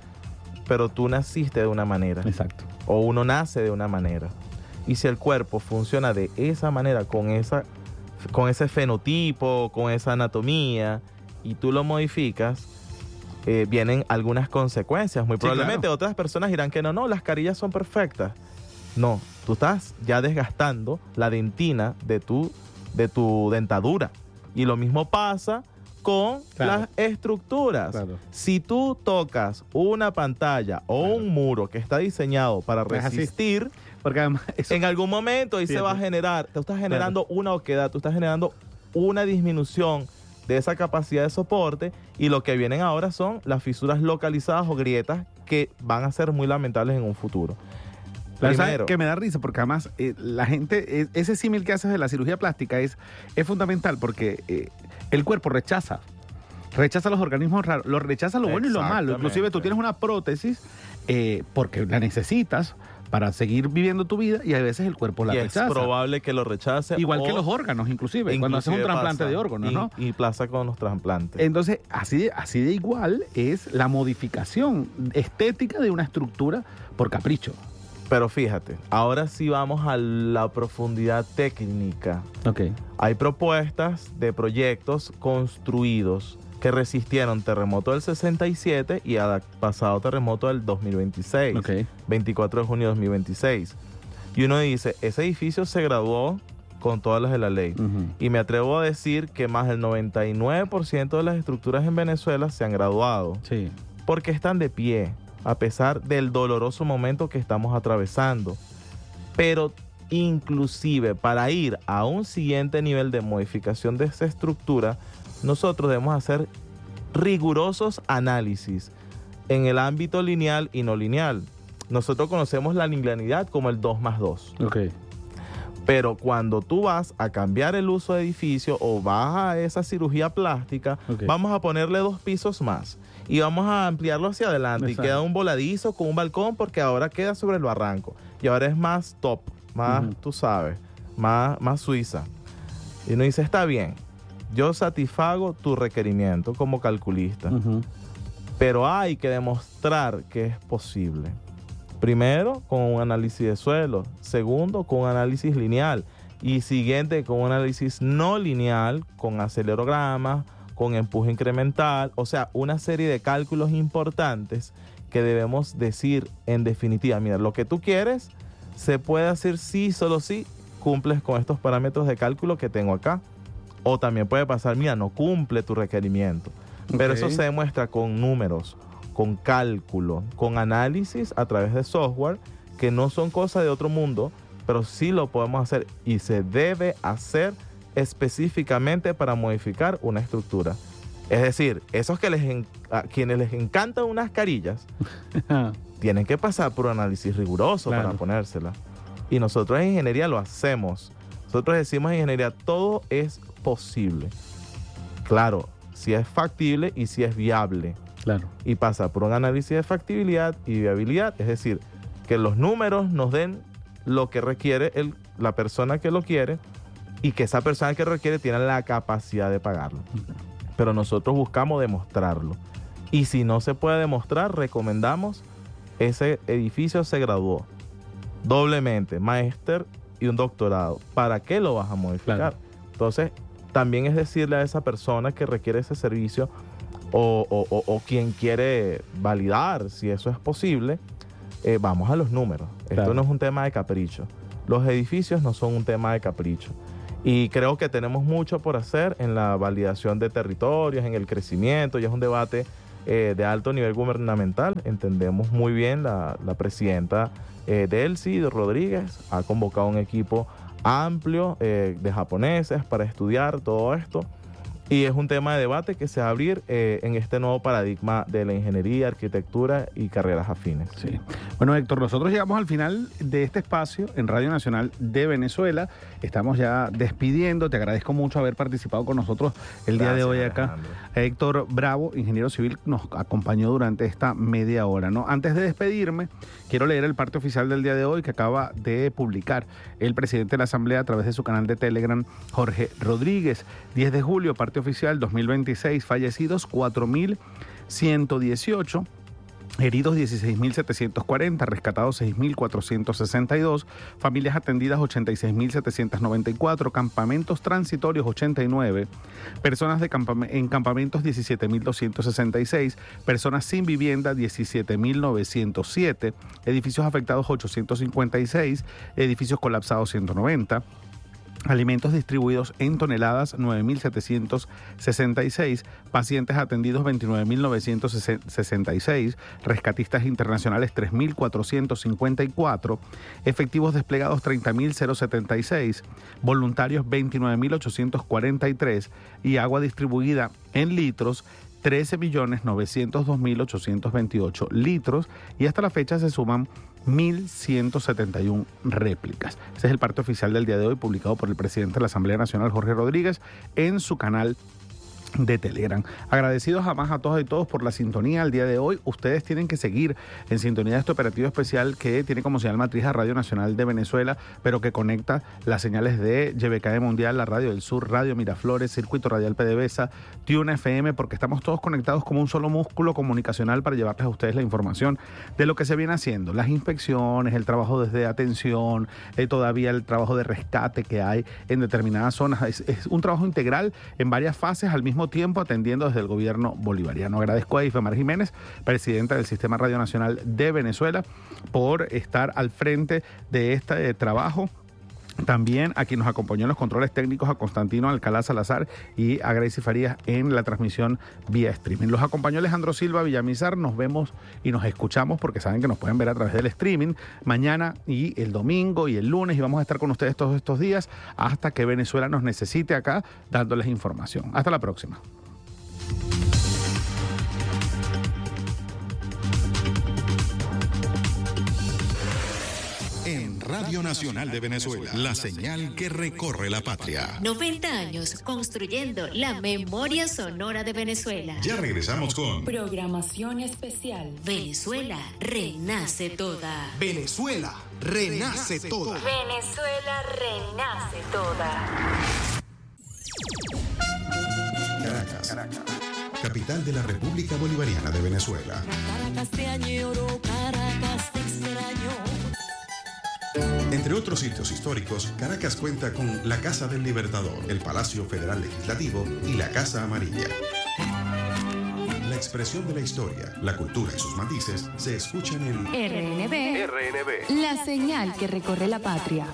pero tú naciste de una manera. Exacto. O uno nace de una manera. Y si el cuerpo funciona de esa manera, con, esa, con ese fenotipo, con esa anatomía, y tú lo modificas, eh, vienen algunas consecuencias. Muy sí, probablemente claro. otras personas dirán que no, no, las carillas son perfectas. No, tú estás ya desgastando la dentina de tu, de tu dentadura. Y lo mismo pasa con claro. las estructuras. Claro. Si tú tocas una pantalla o claro. un muro que está diseñado para resistir, porque además eso, en algún momento ahí siempre. se va a generar, tú estás generando claro. una oquedad, tú estás generando una disminución de esa capacidad de soporte, y lo que vienen ahora son las fisuras localizadas o grietas que van a ser muy lamentables en un futuro. Primero, que me da risa porque además eh, la gente, eh, ese símil que haces de la cirugía plástica es, es fundamental porque eh, el cuerpo rechaza, rechaza los organismos raros, lo rechaza lo bueno y lo malo. Inclusive tú tienes una prótesis eh, porque la necesitas para seguir viviendo tu vida, y a veces el cuerpo la y rechaza. Es probable que lo rechace. Igual o que los órganos, inclusive, inclusive cuando haces un trasplante pasa, de órganos, y, ¿no? Y pasa con los trasplantes. Entonces, así de, así de igual es la modificación estética de una estructura por capricho. Pero fíjate, ahora sí vamos a la profundidad técnica. Okay. Hay propuestas de proyectos construidos que resistieron terremoto del sesenta y siete y al pasado terremoto del dos mil veintiséis, okay. veinticuatro de junio de dos mil veintiséis. Y uno dice, ese edificio se graduó con todas las de la ley. Uh-huh. Y me atrevo a decir que más del noventa y nueve por ciento de las estructuras en Venezuela se han graduado. Sí. Porque están de pie, a pesar del doloroso momento que estamos atravesando. Pero inclusive para ir a un siguiente nivel de modificación de esa estructura, nosotros debemos hacer rigurosos análisis en el ámbito lineal y no lineal. Nosotros conocemos la linealidad como el dos más dos. Okay. Pero cuando tú vas a cambiar el uso de edificio o vas a esa cirugía plástica, okay. vamos a ponerle dos pisos más y vamos a ampliarlo hacia adelante. Exacto. Y queda un voladizo con un balcón porque ahora queda sobre el barranco. Y ahora es más top, más, uh-huh. tú sabes, más, más suiza. Y uno dice, está bien, yo satisfago tu requerimiento como calculista, uh-huh. pero hay que demostrar que es posible. Primero, con un análisis de suelo. Segundo, con un análisis lineal. Y siguiente, con un análisis no lineal, con acelerogramas, con empuje incremental. O sea, una serie de cálculos importantes que debemos decir en definitiva, mira, lo que tú quieres se puede hacer sí, solo si cumples con estos parámetros de cálculo que tengo acá. O también puede pasar, mira, no cumple tu requerimiento. Okay. Pero eso se demuestra con números, con cálculo, con análisis a través de software, que no son cosas de otro mundo, pero sí lo podemos hacer y se debe hacer específicamente para modificar una estructura. Es decir, esos que les en, a quienes les encantan unas carillas, tienen que pasar por un análisis riguroso, claro, para ponérselas. Y nosotros en ingeniería lo hacemos. Nosotros decimos en ingeniería, todo es posible. Claro, si es factible y si es viable. Claro. Y pasa por un análisis de factibilidad y viabilidad, es decir, que los números nos den lo que requiere el, la persona que lo quiere y que esa persona que requiere tiene la capacidad de pagarlo. Pero nosotros buscamos demostrarlo. Y si no se puede demostrar, recomendamos ese edificio se graduó doblemente, máster y un doctorado. ¿Para qué lo vas a modificar? Claro. Entonces, también es decirle a esa persona que requiere ese servicio o, o, o, o quien quiere validar si eso es posible, eh, vamos a los números. Claro. Esto no es un tema de capricho. Los edificios no son un tema de capricho. Y creo que tenemos mucho por hacer en la validación de territorios, en el crecimiento, y es un debate eh, de alto nivel gubernamental. Entendemos muy bien la, la presidenta eh, Delcy Rodríguez, ha convocado un equipo amplio eh, de japoneses para estudiar todo esto. Y es un tema de debate que se va a abrir eh, en este nuevo paradigma de la ingeniería, arquitectura y carreras afines. Sí. Bueno, Héctor, nosotros llegamos al final de este espacio en Radio Nacional de Venezuela. Estamos ya despidiendo. Te agradezco mucho haber participado con nosotros el día Gracias, de hoy acá. Alejandro. Héctor Bravo, ingeniero civil, nos acompañó durante esta media hora, ¿no? Antes de despedirme, quiero leer el parte oficial del día de hoy que acaba de publicar el presidente de la Asamblea a través de su canal de Telegram, Jorge Rodríguez. diez de julio, parte oficial dos mil veintiséis, fallecidos cuatro mil ciento dieciocho, heridos dieciséis mil setecientos cuarenta, rescatados seis mil cuatrocientos sesenta y dos, familias atendidas ochenta y seis mil setecientos noventa y cuatro, campamentos transitorios ochenta y nueve, personas de campam- en campamentos diecisiete mil doscientos sesenta y seis, personas sin vivienda diecisiete mil novecientos siete, edificios afectados ochocientos cincuenta y seis, edificios colapsados ciento noventa, alimentos distribuidos en toneladas nueve mil setecientos sesenta y seis, pacientes atendidos veintinueve mil novecientos sesenta y seis, rescatistas internacionales tres mil cuatrocientos cincuenta y cuatro, efectivos desplegados treinta mil setenta y seis, voluntarios veintinueve mil ochocientos cuarenta y tres y agua distribuida en litros trece millones novecientos dos mil ochocientos veintiocho litros, y hasta la fecha se suman mil ciento setenta y uno réplicas. Ese es el parte oficial del día de hoy, publicado por el presidente de la Asamblea Nacional, Jorge Rodríguez, en su canal de Telegram. Agradecidos jamás a todos y todos por la sintonía el día de hoy. Ustedes tienen que seguir en sintonía de este operativo especial que tiene como señal matriz a Radio Nacional de Venezuela, pero que conecta las señales de Y B K E Mundial, la Radio del Sur, Radio Miraflores, Circuito Radial PDVSA, Tune F M, porque estamos todos conectados como un solo músculo comunicacional para llevarles a ustedes la información de lo que se viene haciendo, las inspecciones, el trabajo desde atención, eh, todavía el trabajo de rescate que hay en determinadas zonas. Es, es un trabajo integral en varias fases al mismo tiempo, atendiendo desde el gobierno bolivariano. Agradezco a Ifemar Jiménez, presidenta del Sistema Radio Nacional de Venezuela, por estar al frente de este eh, trabajo. También a quien nos acompañó en los controles técnicos, a Constantino Alcalá Salazar y a Gracie Farías en la transmisión vía streaming. Los acompañó Alejandro Silva Villamizar. Nos vemos y nos escuchamos, porque saben que nos pueden ver a través del streaming mañana y el domingo y el lunes, y vamos a estar con ustedes todos estos días hasta que Venezuela nos necesite acá dándoles información. Hasta la próxima. Radio Nacional de Venezuela, la señal que recorre la patria. noventa años construyendo la memoria sonora de Venezuela. Ya regresamos con programación especial. Venezuela renace toda. Venezuela renace toda. Venezuela renace toda. Caracas, Caracas, capital de la República Bolivariana de Venezuela. Caracas te añoro, Caracas te extraño. Entre otros sitios históricos, Caracas cuenta con la Casa del Libertador, el Palacio Federal Legislativo y la Casa Amarilla. La expresión de la historia, la cultura y sus matices se escuchan en R N B, R N B, la señal que recorre la patria.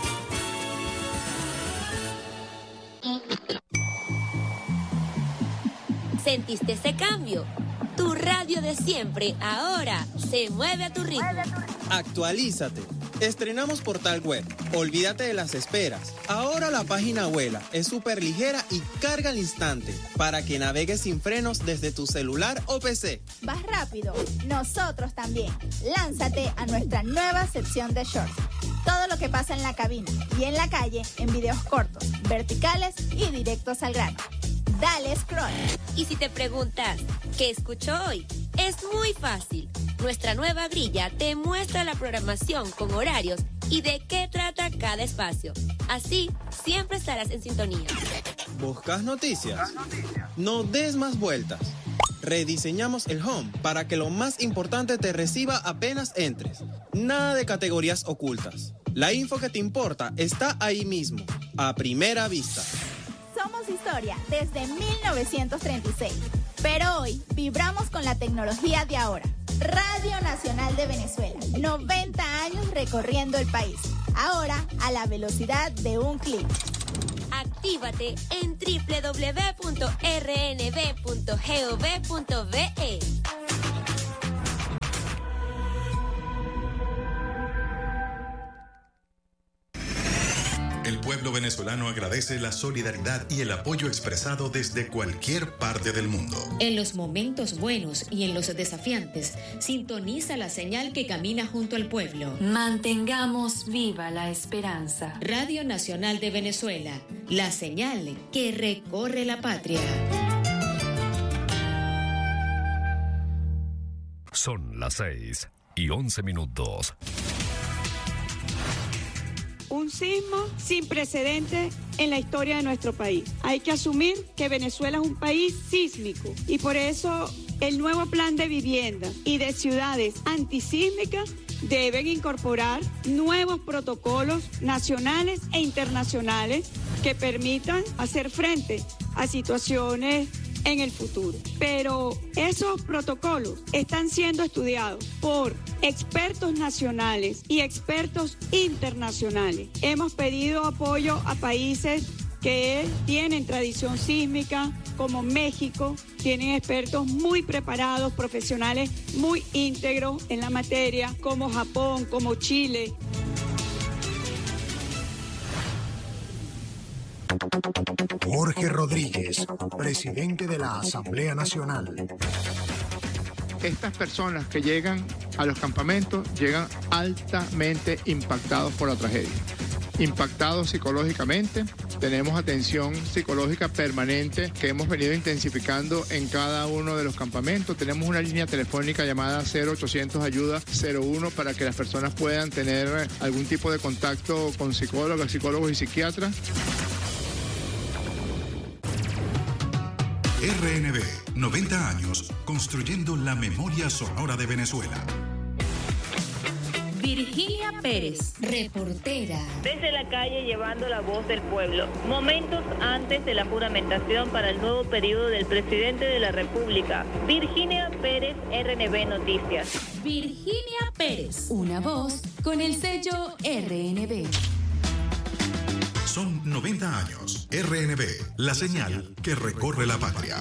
¿Sentiste ese cambio? Tu radio de siempre ahora se mueve a tu ritmo. Actualízate. Estrenamos portal web. Olvídate de las esperas. Ahora la página vuela, es súper ligera y carga al instante para que navegues sin frenos desde tu celular o P C. Vas rápido, nosotros también. Lánzate a nuestra nueva sección de shorts. Todo lo que pasa en la cabina y en la calle en videos cortos, verticales y directos al grano. Dale scroll. Y si te preguntas, ¿qué escucho hoy? Es muy fácil. Nuestra nueva grilla te muestra la programación con horarios y de qué trata cada espacio. Así, siempre estarás en sintonía. ¿Buscas noticias? No des más vueltas. Rediseñamos el home para que lo más importante te reciba apenas entres. Nada de categorías ocultas. La info que te importa está ahí mismo, a primera vista. Somos historia desde mil novecientos treinta y seis, pero hoy vibramos con la tecnología de ahora. Radio Nacional de Venezuela, noventa años recorriendo el país. Ahora a la velocidad de un clic. Actívate en doble u doble u doble u punto r n b punto gov punto b e. El pueblo venezolano agradece la solidaridad y el apoyo expresado desde cualquier parte del mundo. En los momentos buenos y en los desafiantes, sintoniza la señal que camina junto al pueblo. Mantengamos viva la esperanza. Radio Nacional de Venezuela, la señal que recorre la patria. Son las seis y once minutos. Un sismo sin precedentes en la historia de nuestro país. Hay que asumir que Venezuela es un país sísmico y por eso el nuevo plan de vivienda y de ciudades antisísmicas deben incorporar nuevos protocolos nacionales e internacionales que permitan hacer frente a situaciones en el futuro. Pero esos protocolos están siendo estudiados por expertos nacionales y expertos internacionales. Hemos pedido apoyo a países que tienen tradición sísmica, como México, tienen expertos muy preparados, profesionales muy íntegros en la materia, como Japón, como Chile. Jorge Rodríguez, presidente de la Asamblea Nacional. Estas personas que llegan a los campamentos llegan altamente impactados por la tragedia. Impactados psicológicamente, tenemos atención psicológica permanente que hemos venido intensificando en cada uno de los campamentos. Tenemos una línea telefónica llamada cero ochocientos ayuda cero uno para que las personas puedan tener algún tipo de contacto con psicólogos, psicólogos y psiquiatras. R N B, noventa años, construyendo la memoria sonora de Venezuela. Virginia Pérez, reportera. Desde la calle llevando la voz del pueblo. Momentos antes de la juramentación para el nuevo periodo del presidente de la República. Virginia Pérez, R N B Noticias. Virginia Pérez, una voz con el sello R N B. Son noventa años. R N B, la señal que recorre la patria.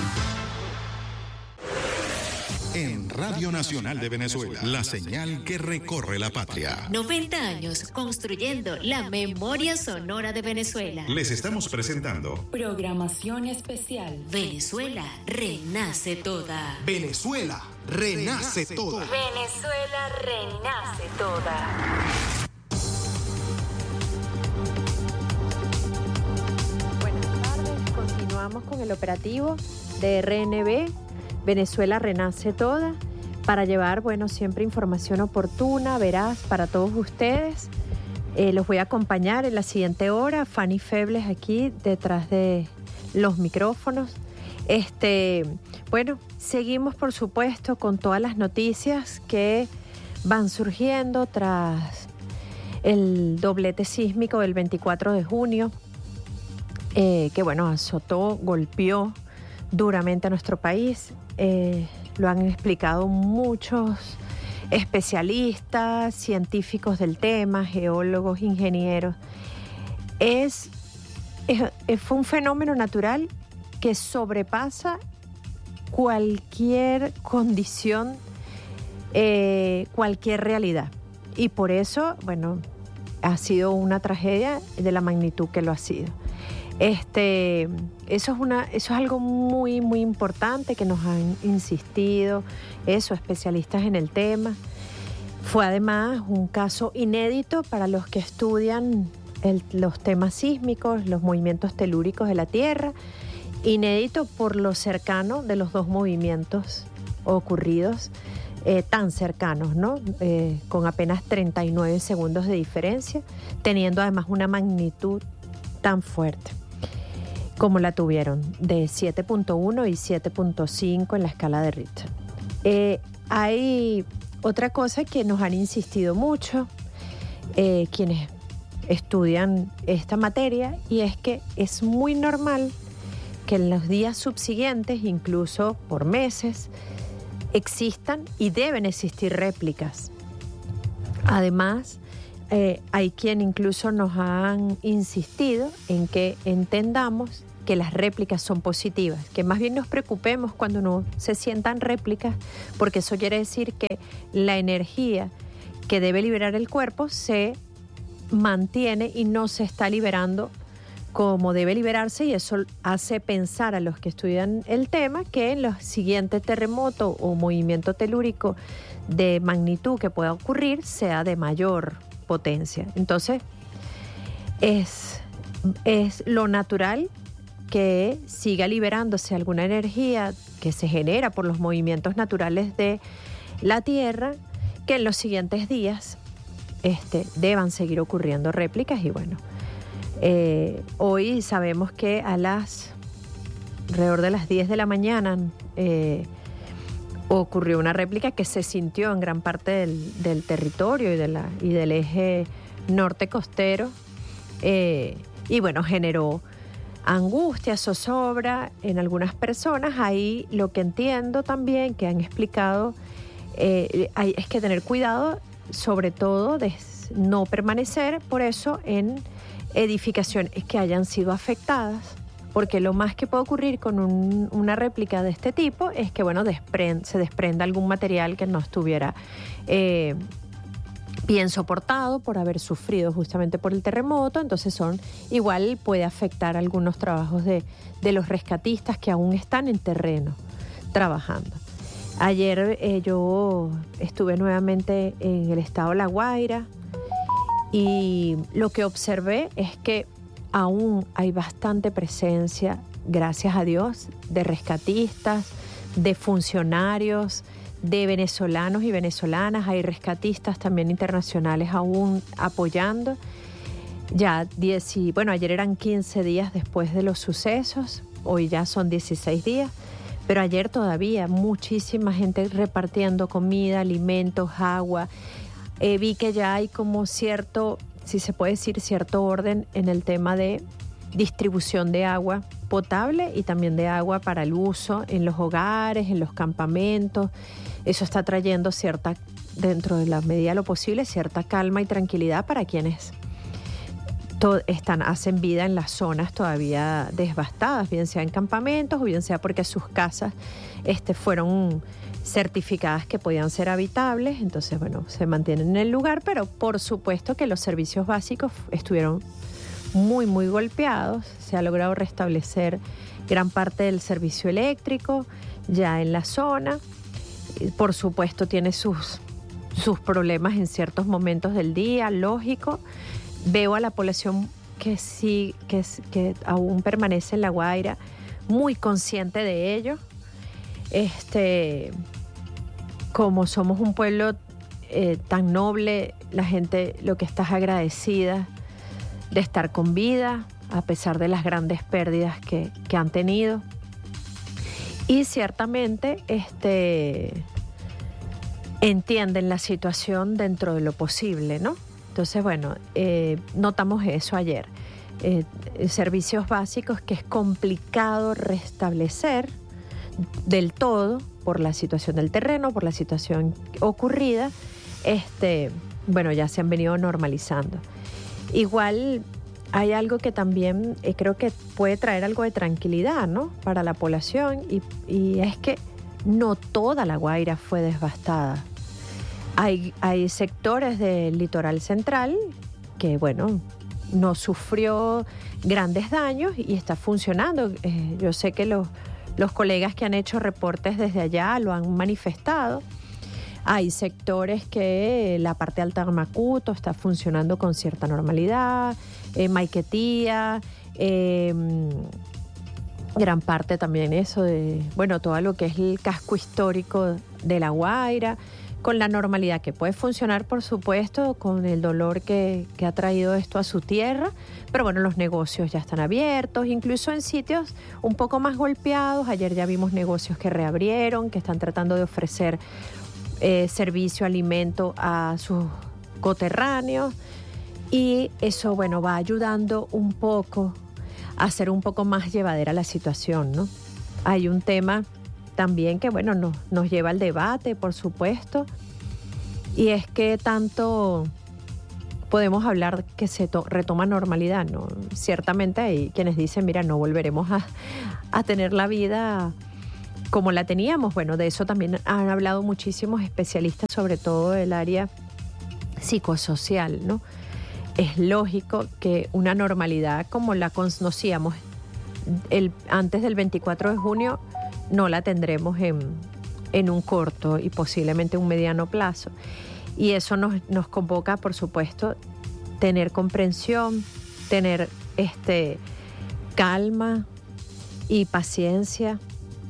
En Radio Nacional de Venezuela, la señal que recorre la patria. noventa años construyendo la memoria sonora de Venezuela. Les estamos presentando Programación especial. Venezuela renace toda. Venezuela renace toda. Venezuela renace toda. Continuamos con el operativo de R N B, Venezuela renace toda, para llevar, bueno, siempre información oportuna, veraz para todos ustedes. Eh, los voy a acompañar en la siguiente hora, Fanny Febles aquí detrás de los micrófonos. Este, bueno, seguimos por supuesto con todas las noticias que van surgiendo tras el doblete sísmico del veinticuatro de junio. Eh, que bueno, azotó, golpeó duramente a nuestro país. Eh, lo han explicado muchos especialistas, científicos del tema, geólogos, ingenieros. Es, es, fue un fenómeno natural que sobrepasa cualquier condición, eh, cualquier realidad. Y por eso, bueno, ha sido una tragedia de la magnitud que lo ha sido. Este, eso es una, eso es algo muy, muy importante que nos han insistido, eso, especialistas en el tema. Fue además un caso inédito para los que estudian el, los temas sísmicos, los movimientos telúricos de la Tierra, inédito por lo cercano de los dos movimientos ocurridos, eh, tan cercanos, ¿no? Eh, con apenas treinta y nueve segundos de diferencia, teniendo además una magnitud tan fuerte como la tuvieron, de siete punto uno y siete punto cinco en la escala de Richter. Eh, hay otra cosa que nos han insistido mucho eh, quienes estudian esta materia, y es que es muy normal que en los días subsiguientes, incluso por meses, existan y deben existir réplicas. Además, eh, hay quien incluso nos han insistido en que entendamos que las réplicas son positivas, que más bien nos preocupemos cuando no se sientan réplicas, porque eso quiere decir que la energía que debe liberar el cuerpo se mantiene y no se está liberando como debe liberarse, y eso hace pensar a los que estudian el tema que en los siguientes terremotos o movimiento telúrico de magnitud que pueda ocurrir sea de mayor potencia. Entonces, es, es lo natural que siga liberándose alguna energía que se genera por los movimientos naturales de la Tierra, que en los siguientes días este, deban seguir ocurriendo réplicas. Y bueno, eh, hoy sabemos que a las alrededor de las diez de la mañana eh, ocurrió una réplica que se sintió en gran parte del, del territorio y, de la, y del eje norte costero, eh, y bueno, generó angustia, zozobra en algunas personas. Ahí lo que entiendo también que han explicado eh, hay, es que tener cuidado, sobre todo de no permanecer por eso en edificaciones que hayan sido afectadas, porque lo más que puede ocurrir con un, una réplica de este tipo es que bueno, desprend, se desprenda algún material que no estuviera eh, bien soportado por haber sufrido justamente por el terremoto. Entonces son igual puede afectar algunos trabajos de, de los rescatistas que aún están en terreno trabajando. Ayer eh, yo estuve nuevamente en el estado de La Guaira, y lo que observé es que aún hay bastante presencia, gracias a Dios, de rescatistas, de funcionarios, de venezolanos y venezolanas. Hay rescatistas también internacionales aún apoyando. Ya diez y, bueno, ayer eran quince días después de los sucesos, hoy ya son dieciséis días, pero ayer todavía muchísima gente repartiendo comida, alimentos, agua. Eh, vi que ya hay como cierto, si se puede decir, cierto orden en el tema de distribución de agua potable y también de agua para el uso en los hogares, en los campamentos. Eso está trayendo cierta, dentro de la medida de lo posible, cierta calma y tranquilidad para quienes to- están, hacen vida en las zonas todavía devastadas, bien sea en campamentos o bien sea porque sus casas este, fueron certificadas que podían ser habitables. Entonces, bueno, se mantienen en el lugar, pero por supuesto que los servicios básicos estuvieron muy, muy golpeados. Se ha logrado restablecer gran parte del servicio eléctrico ya en la zona. Por supuesto, tiene sus, sus problemas en ciertos momentos del día, lógico. Veo a la población que sí, que, que aún permanece en La Guaira, muy consciente de ello. Este, como somos un pueblo eh, tan noble, la gente lo que está es agradecida de estar con vida, a pesar de las grandes pérdidas que, que han tenido. Y ciertamente este, entienden la situación dentro de lo posible, ¿no? Entonces, bueno, eh, notamos eso ayer. Eh, servicios básicos que es complicado restablecer del todo por la situación del terreno, por la situación ocurrida, este, bueno, ya se han venido normalizando. Igual hay algo que también eh, creo que puede traer algo de tranquilidad, ¿no?, para la población, y, y es que no toda La Guaira fue devastada. Hay, hay sectores del litoral central que, bueno, no sufrió grandes daños y está funcionando. Eh, yo sé que los, los colegas que han hecho reportes desde allá lo han manifestado. Hay sectores que la parte alta de Macuto está funcionando con cierta normalidad, eh, Maiquetía, eh, gran parte también eso de, bueno, todo lo que es el casco histórico de La Guaira, con la normalidad que puede funcionar, por supuesto, con el dolor que, que ha traído esto a su tierra, pero bueno, los negocios ya están abiertos, incluso en sitios un poco más golpeados. Ayer ya vimos negocios que reabrieron, que están tratando de ofrecer eh, servicio, alimento a sus coterráneos, y eso, bueno, va ayudando un poco a hacer un poco más llevadera la situación, ¿no? Hay un tema también que, bueno, nos, nos lleva al debate, por supuesto, y es que tanto podemos hablar que se to- retoma normalidad, ¿no? Ciertamente hay quienes dicen, mira, no volveremos a, a tener la vida como la teníamos. Bueno, de eso también han hablado muchísimos especialistas, sobre todo del área psicosocial, ¿no? Es lógico que una normalidad como la conocíamos el, antes del veinticuatro de junio no la tendremos en, en un corto y posiblemente un mediano plazo. Y eso nos, nos convoca, por supuesto, tener comprensión, tener este, calma y paciencia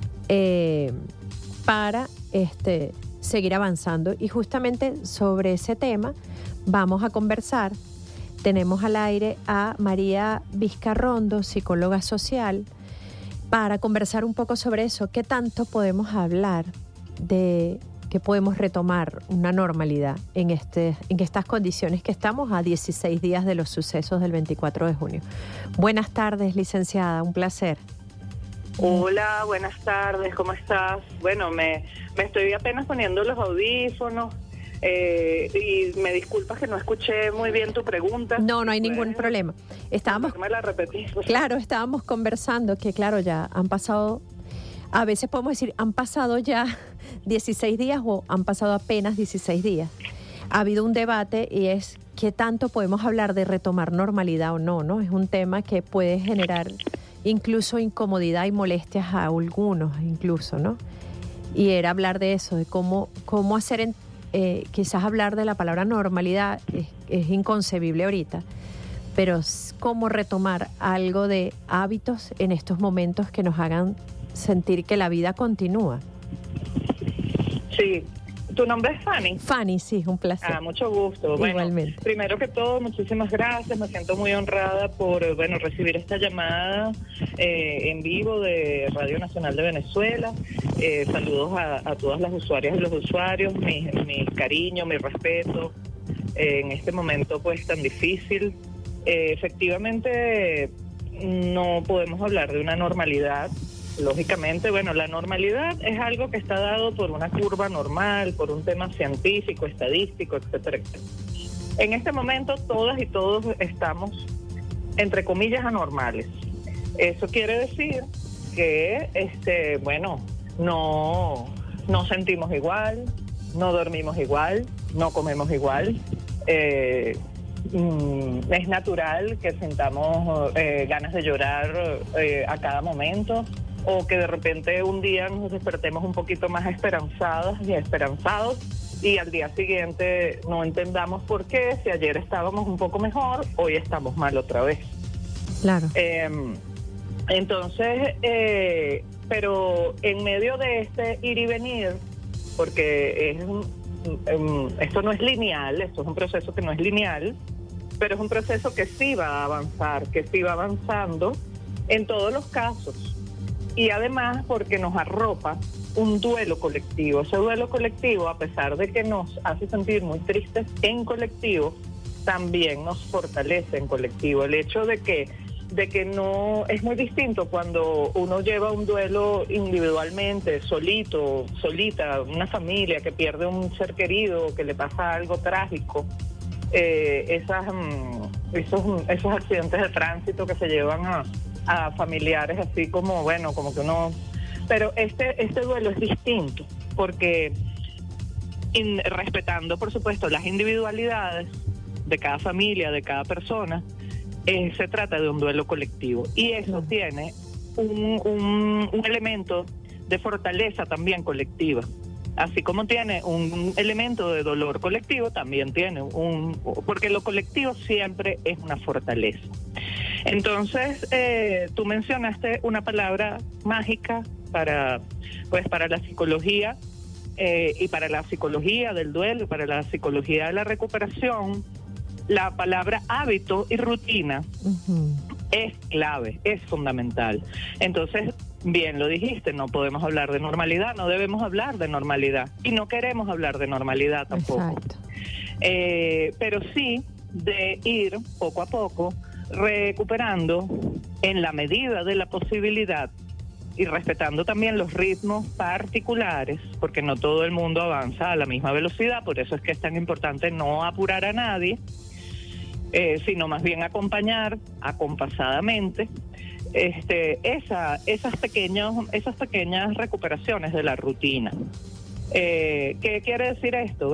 eh, para este, seguir avanzando. Y justamente sobre ese tema vamos a conversar. Tenemos al aire a María Vizcarrondo, psicóloga social, para conversar un poco sobre eso. ¿Qué tanto podemos hablar de que podemos retomar una normalidad en, este, en estas condiciones que estamos a dieciséis días de los sucesos del veinticuatro de junio? Buenas tardes, licenciada, un placer. Hola, buenas tardes, ¿cómo estás? Bueno, me, me estoy apenas poniendo los audífonos. Eh, y me disculpas que no escuché muy bien tu pregunta. No, no hay ningún problema. Estábamos, me la repetí. Claro, estábamos conversando que, claro, ya han pasado, a veces podemos decir, han pasado ya dieciséis días o han pasado apenas dieciséis días. Ha habido un debate y es qué tanto podemos hablar de retomar normalidad o no, ¿no? Es un tema que puede generar incluso incomodidad y molestias a algunos, incluso, ¿no? Y era hablar de eso, de cómo, cómo hacer en Eh, quizás hablar de la palabra normalidad es, es inconcebible ahorita, pero cómo retomar algo de hábitos en estos momentos que nos hagan sentir que la vida continúa. Sí. ¿Tu nombre es Fanny? Fanny, sí, un placer. Ah, mucho gusto. Bueno, igualmente. Primero que todo, muchísimas gracias. Me siento muy honrada por, bueno, recibir esta llamada eh, en vivo de Radio Nacional de Venezuela. Eh, saludos a, a todas las usuarias y los usuarios. Mi, mi cariño, mi respeto eh, en este momento, pues, tan difícil. Eh, efectivamente, no podemos hablar de una normalidad. Lógicamente, bueno, la normalidad es algo que está dado por una curva normal, por un tema científico, estadístico, etcétera, etcétera. En este momento, todas y todos estamos, entre comillas, anormales. Eso quiere decir que, este, bueno, no, no sentimos igual, no dormimos igual, no comemos igual. Eh, mm, es natural que sintamos eh, ganas de llorar eh, a cada momento, o que de repente un día nos despertemos un poquito más esperanzadas y esperanzados y al día siguiente no entendamos por qué, si ayer estábamos un poco mejor, hoy estamos mal otra vez. Claro. Eh, entonces, eh, pero en medio de este ir y venir, porque es un, um, esto no es lineal, esto es un proceso que no es lineal, pero es un proceso que sí va a avanzar, que sí va avanzando en todos los casos. Y además porque nos arropa un duelo colectivo. Ese duelo colectivo, a pesar de que nos hace sentir muy tristes en colectivo, también nos fortalece en colectivo. El hecho de que, de que no es muy distinto cuando uno lleva un duelo individualmente, solito, solita, una familia que pierde un ser querido, que le pasa algo trágico. Eh, esas, esos, esos accidentes de tránsito que se llevan a a familiares, así como, bueno, como que uno... Pero este este duelo es distinto, porque in, respetando, por supuesto, las individualidades de cada familia, de cada persona, eh, se trata de un duelo colectivo. Y eso mm. tiene un, un, un elemento de fortaleza también colectiva. Así como tiene un elemento de dolor colectivo, también tiene un... Porque lo colectivo siempre es una fortaleza. Entonces, eh, tú mencionaste una palabra mágica para, pues, para la psicología, eh, y para la psicología del duelo, para la psicología de la recuperación, la palabra hábito y rutina uh-huh. es clave, es fundamental. Entonces, bien lo dijiste, no podemos hablar de normalidad, no debemos hablar de normalidad y no queremos hablar de normalidad tampoco. Eh, pero sí de ir poco a poco recuperando en la medida de la posibilidad y respetando también los ritmos particulares, porque no todo el mundo avanza a la misma velocidad, por eso es que es tan importante no apurar a nadie, eh, sino más bien acompañar acompasadamente este, esa, esas, pequeños, esas pequeñas recuperaciones de la rutina. Eh, ¿Qué quiere decir esto?